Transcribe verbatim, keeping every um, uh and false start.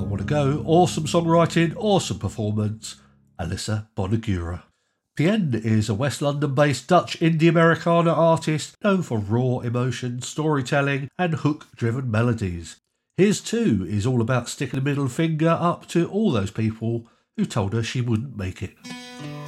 Want to Go, awesome songwriting, awesome performance, Alyssa Bonagura. Tien is a West London-based Dutch indie Americana artist known for raw emotion, storytelling and hook-driven melodies. His too is all about sticking a middle finger up to all those people who told her she wouldn't make it.